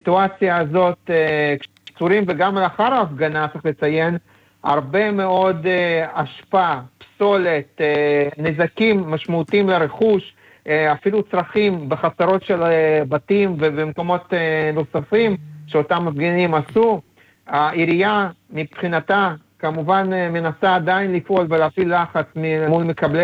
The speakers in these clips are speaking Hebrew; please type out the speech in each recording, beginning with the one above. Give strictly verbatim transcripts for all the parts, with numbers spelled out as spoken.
בסיטואציה הזאת, קשורים וגם לאחר ההפגנה, צריך לציין, הרבה מאוד השפעה, פסולת, נזקים משמעותיים לרכוש, אפילו צרכים בחצרות של בתים ובמקומות נוספים שאותם מפגינים עשו. העירייה מבחינתה כמובן מנסה עדיין לפעול ולהפעיל לחץ מול מקבלי,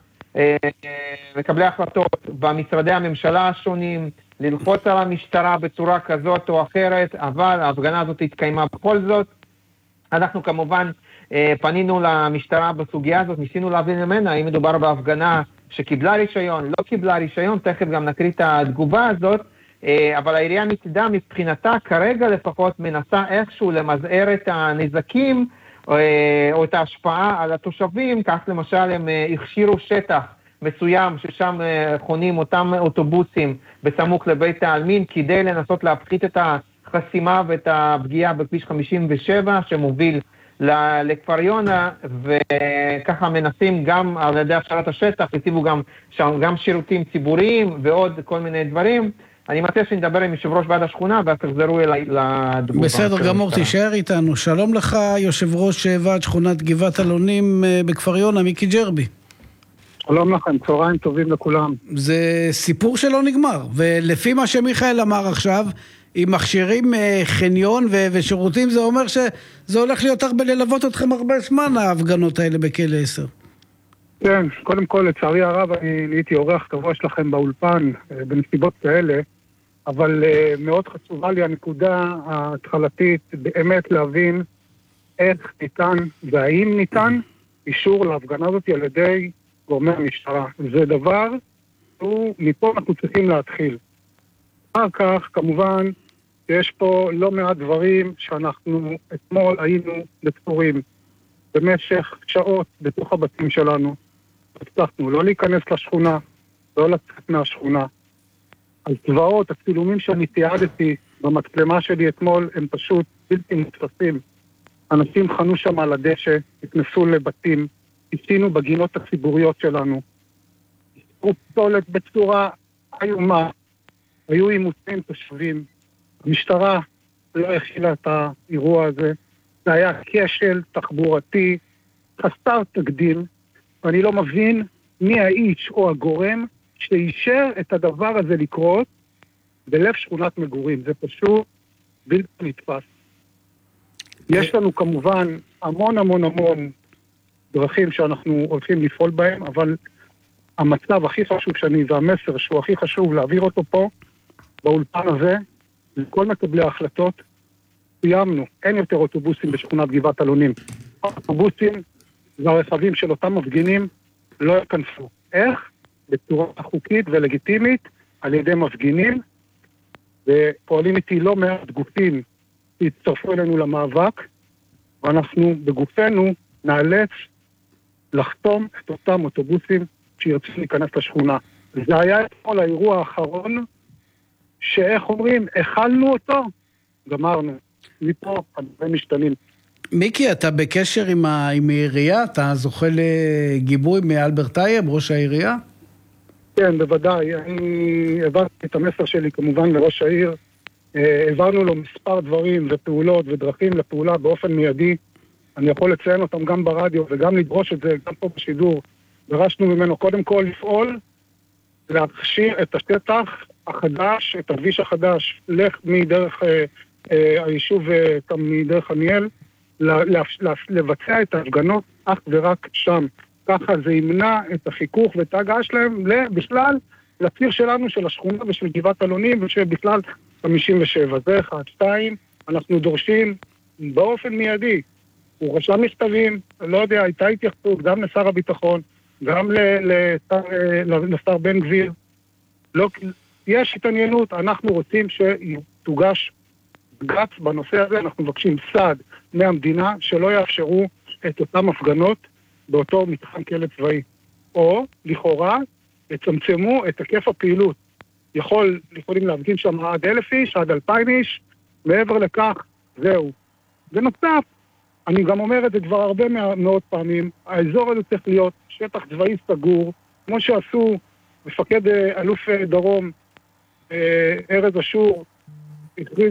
מקבלי החלטות במשרדי הממשלה השונים, ללחוץ על המשטרה בצורה כזאת או אחרת, אבל ההפגנה הזאת התקיימה בכל זאת. אנחנו כמובן פנינו למשטרה בסוגיה הזאת, ניסינו להבין ממנה אם מדובר בהפגנה שקיבלה רישיון, לא קיבלה רישיון, תכף גם נקריא את התגובה הזאת, אבל העירייה מצדה מבחינתה כרגע לפחות מנסה איכשהו למזער את הנזקים או את ההשפעה על התושבים. כך למשל הם הכשירו שטח מסוים ששם חונים אותם אוטובוסים בסמוך לבית העלמין כדי לנסות להפחית את החסימה ואת הפגיעה בכביש חמישים ושבע שמוביל לכפר יונה, וככה מנסים גם על ידי השארת השטח, הציבו גם שם גם שירותים ציבוריים ועוד כל מיני דברים. אני מציע שנדבר עם יושב ראש ועד השכונה ואז תחזרו אליי לתגובה. בסדר גמור, תישאר איתנו. שלום לך יושב ראש ועד שכונת גבעת אלונים בכפר יונה, מיקי ג'רבי. שלום לכם, צהריים טובים לכולם. זה סיפור שלא נגמר, ולפי מה שמיכאל אמר עכשיו, אם מכשירים חניון ו- ושירותים, זה אומר שזה הולך להיות הרבה ללוות אתכם הרבה זמן, ההפגנות האלה בכלא עשר. כן, קודם כל, לצערי הרב, אני נהייתי אורח קבוע שלכם באולפן, בנסיבות כאלה, אבל מאוד חשובה לי הנקודה ההתחלתית, באמת להבין איך ניתן, והאם ניתן, אישור להפגנה הזאת על ידי גורמי המשטרה. זה דבר, הוא, מפה אנחנו צריכים להתחיל. אחר כך, כמובן, יש פה לא מעט דברים שאנחנו אתמול היינו לפתורים במשך שעות בתוך הבתים שלנו. הצלחנו לא להיכנס לשכונה, לא לצאת מהשכונה. על צבאות, הצילומים שאני תיעדתי במצלמה שלי אתמול הם פשוט בלתי מוצפים. אנשים חנו שם על הדשא, התנסו לבתים, עשינו בגינות הציבוריות שלנו. הסתרו פסולת בצורה איומה. היו אימוצים תושבים, המשטרה לא הכילה את האירוע הזה, זה היה כשל תחבורתי חסר תקדים, ואני לא מבין מי האיש או הגורם שאישר את הדבר הזה לקרות בלב שכונת מגורים, זה פשוט בלתי נתפס. יש לנו כמובן המון המון המון דרכים שאנחנו הולכים לפעול בהם, אבל המצב הכי חשוב שאני, והמסר שהוא הכי חשוב להעביר אותו פה, באולפן הזה, לכל מקבלי ההחלטות, סיימנו, אין יותר אוטובוסים בשכונת גבעת אלונים. האוטובוסים והרכבים של אותם מפגינים לא יכנסו. איך? בצורה חוקית ולגיטימית, על ידי מפגינים, ופועלים איתי לא מעט גופים שהצטרפו אלינו למאבק, ואנחנו בגופנו נאלץ לחתום את אותם אוטובוסים שירצו להיכנס לשכונה. זה היה אתמול האירוע האחרון, שאיך אומרים, החלנו אותו, גמרנו. מפה הדברים משתנים. מיקי, אתה בקשר עם העירייה? אתה זוכה לגיבוי מאלברט טייב, ראש העירייה? כן, בוודאי. אני העברתי את המסר שלי כמובן לראש העיר. העברנו לו מספר דברים ופעולות ודרכים לפעולה באופן מיידי. אני יכול לציין אותם גם ברדיו וגם לדרוש את זה, גם פה בשידור. דרשנו ממנו קודם כל לפעול, להכשיר את השטח החדש, את הכביש החדש, לך מדרך אה, אה, היישוב אה, מדרך הניאל, לבצע את ההפגנות אך ורק שם. ככה זה ימנע את החיכוך ואת ההגעה שלהם בכלל לציר שלנו של השכונה ושל גבעת אלונים ושבכלל חמישים ושבע. זה אחד. שתיים, אנחנו דורשים באופן מיידי. הוא רשם מכתבים, לא יודע, הייתה התייחסות גם לשר הביטחון, גם לשר, לשר בן גביר. לא, יש התעניינות, אנחנו רוצים שתוגש בג"ץ בנושא הזה, אנחנו מבקשים סעד מהמדינה שלא יאפשרו את אותם הפגנות באותו מתחם כלא צבאי. או, לכאורה, יצמצמו את היקף הפעילות. יכול, יכולים להפגין שם עד אלף איש, עד אלפיים איש, מעבר לכך, זהו. בנוסף, אני גם אומר את זה כבר הרבה מאוד פעמים, האזור הזה צריך להיות שטח צבאי סגור, כמו שעשו מפקד אלוף דרום, ארז אשור, הכריז